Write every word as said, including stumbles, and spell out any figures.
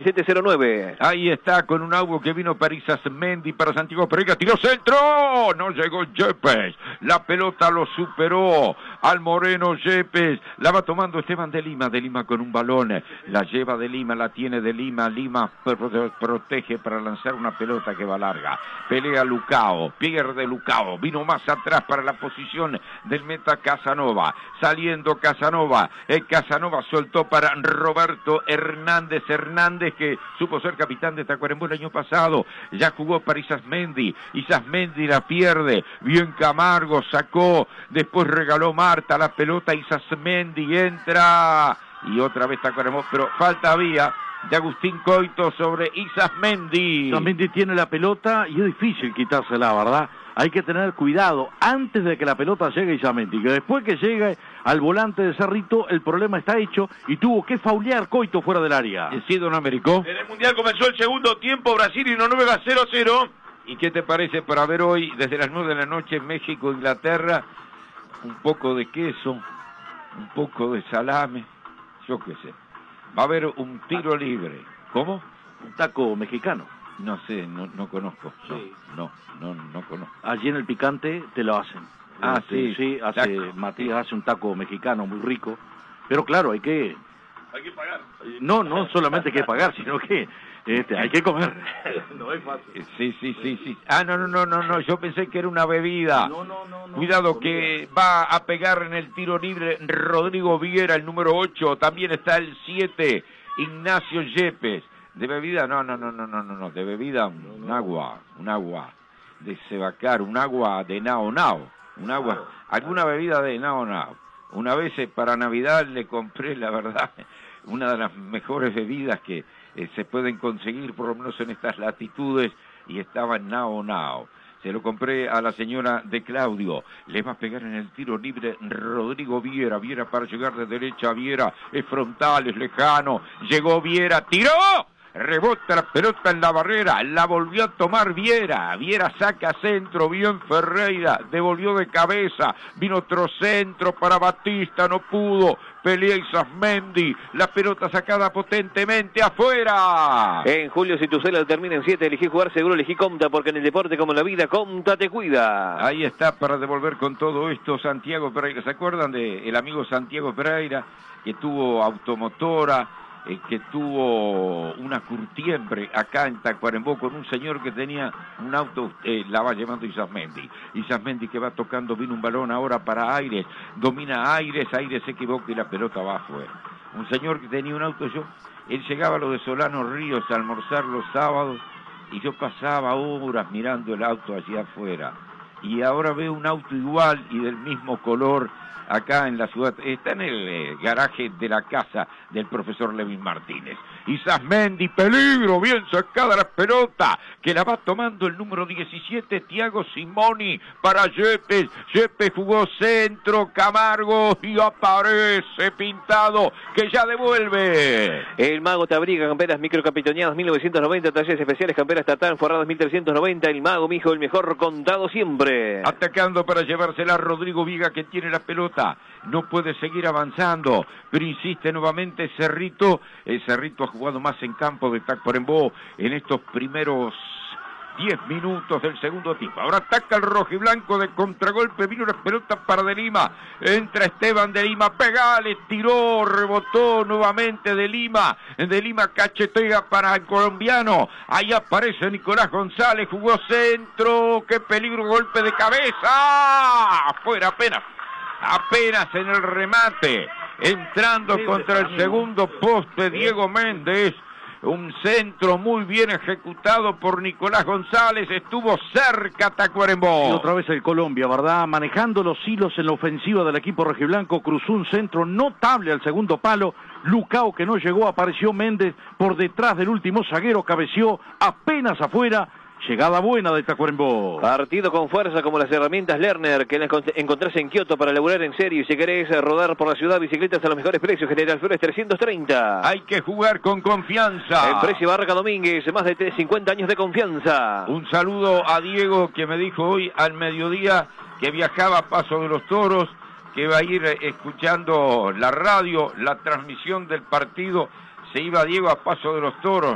siete cero nueve. Ahí está, con un agua que vino para Isasmendi, para Santiago Pereira, tiró centro, no llegó Yepes, la pelota lo superó al Moreno Yepes, la va tomando Esteban de Lima, de Lima con un balón, la lleva de Lima, la tiene de Lima, Lima pro- protege para lanzar una pelota que va larga, pelea Lucao, pierde Lucao, vino más atrás para la posición del meta Casanova, saliendo Casanova, el Casanova soltó para Roberto Hernández, Hernández que supo ser capitán de Tacuarembó el año pasado, ya jugó para Isasmendi, Isasmendi la pierde, bien Camargo sacó, después regaló Marta la pelota, Isasmendi entra, y otra vez Tacuarembó, pero falta había de Agustín Coito sobre Isasmendi. Isasmendi tiene la pelota y es difícil quitársela, ¿verdad? Hay que tener cuidado antes de que la pelota llegue a Isasmendi, que después que llegue al volante de Cerrito, el problema está hecho y tuvo que faulear Coito fuera del área. Sí, don Américo. En el Mundial comenzó el segundo tiempo, Brasil y Noruega cero cero. ¿Y qué te parece para ver hoy, desde las nueve de la noche, México, Inglaterra? Un poco de queso, un poco de salame, yo qué sé. Va a haber un tiro libre. ¿Cómo? Un taco mexicano. No sé, no, no conozco. No, Sí. no, no, no conozco. Allí en el Picante te lo hacen. Ah, Este, sí. Sí, hace, Taco. Matías hace un taco mexicano muy rico. Pero claro, hay que... Hay que pagar. No, no solamente hay que pagar, sino que este, hay que comer. No es fácil. Sí, sí, sí, sí. Ah, no, no, no, no, no, yo pensé que era una bebida. No, no, no, no. Cuidado que va a pegar en el tiro libre Rodrigo Viera, el número ocho. También está el siete, Ignacio Yepes. ¿De bebida? No, no, no, no, no, no, no. De bebida, un, un agua, un agua de Cebacar, un agua de Nao Nao. Un agua, alguna bebida de Nao Nao. Una vez eh, para Navidad le compré, la verdad, una de las mejores bebidas que eh, se pueden conseguir, por lo menos en estas latitudes, y estaba en Nao Nao. Se lo compré a la señora de Claudio. Le va a pegar en el tiro libre Rodrigo Viera. Viera para llegar de derecha. Viera es frontal, es lejano. Llegó Viera, tiró. Rebota la pelota en la barrera, la volvió a tomar Viera, Viera saca centro, bien Ferreira, devolvió de cabeza, vino otro centro para Batista, no pudo, pelea Isasmendi, la pelota sacada potentemente afuera. En Julio, si tu cela termina en siete, elegí jugar seguro, elegí Comta, porque en el deporte como en la vida, Comta te cuida. Ahí está para devolver con todo esto Santiago Pereira. ¿Se acuerdan de el amigo Santiago Pereira que tuvo automotora? Eh, que tuvo una curtiembre acá en Tacuarembó con un señor que tenía un auto, eh, la va llevando Isasmendi. Isasmendi que va tocando, vino un balón ahora para Aires, domina Aires, Aires se equivoca y la pelota va afuera. Un señor que tenía un auto, yo, él llegaba a lo de Solano Ríos a almorzar los sábados y yo pasaba horas mirando el auto allí afuera. Y ahora veo un auto igual y del mismo color acá en la ciudad, está en el eh, garaje de la casa del profesor Levin Martínez. Isasmendi, peligro, bien sacada la pelota, que la va tomando el número diecisiete, Thiago Simoni, para Yepes. Yepes jugó centro, Camargo, y aparece Pintado, que ya devuelve. El Mago te abriga, camperas microcapitoneadas mil novecientos noventa, talleres especiales, camperas Tatán, forradas mil trescientos noventa, el Mago, mijo, el mejor contado siempre. Atacando para llevársela Rodrigo Viga, que tiene la pelota. No puede seguir avanzando, pero insiste nuevamente Cerrito. El Cerrito ha jugado más en campo de Tacuarembó en estos primeros diez minutos del segundo tiempo. Ahora ataca el rojiblanco de contragolpe, vino la pelota para De Lima, entra Esteban De Lima, pegale, tiró, rebotó nuevamente De Lima, De Lima cachetea para el colombiano, ahí aparece Nicolás González, jugó centro, qué peligro, golpe de cabeza, fuera apenas. Apenas en el remate, entrando contra el segundo poste Diego Méndez, un centro muy bien ejecutado por Nicolás González, estuvo cerca Tacuarembó. Y otra vez el Colombia, ¿verdad? Manejando los hilos en la ofensiva del equipo rojiblanco, cruzó un centro notable al segundo palo, Lucao que no llegó, apareció Méndez por detrás del último zaguero, cabeció apenas afuera. Llegada buena de Tacuarembó. Partido con fuerza como las herramientas Lerner que las encontrás en Kioto para laburar en serio. Y si querés rodar por la ciudad, bicicletas a los mejores precios. General Flores trescientos treinta. Hay que jugar con confianza. En Precio Barraca Domínguez, más de cincuenta años de confianza. Un saludo a Diego que me dijo hoy al mediodía que viajaba a Paso de los Toros, que va a ir escuchando la radio, la transmisión del partido. Se iba Diego a Paso de los Toros.